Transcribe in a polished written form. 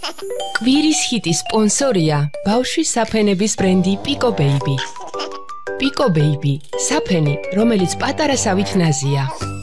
კვირის ჰიტის სპონსორია ბავშვის საფენების ბრენდი Pico Baby. Pico Baby, საფენი, რომელიც პატარასავით ნაზია.